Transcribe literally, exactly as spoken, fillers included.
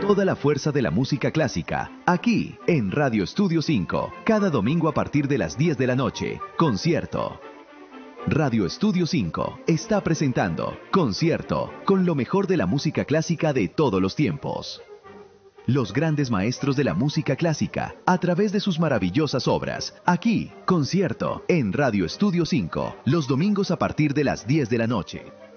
Toda la fuerza de la música clásica, aquí en Radio Estudio cinco, cada domingo a partir de las diez de la noche, concierto. Radio Estudio cinco está presentando Concierto, con lo mejor de la música clásica de todos los tiempos. Los grandes maestros de la música clásica, a través de sus maravillosas obras. Aquí, Concierto, en Radio Estudio cinco, los domingos a partir de las diez de la noche.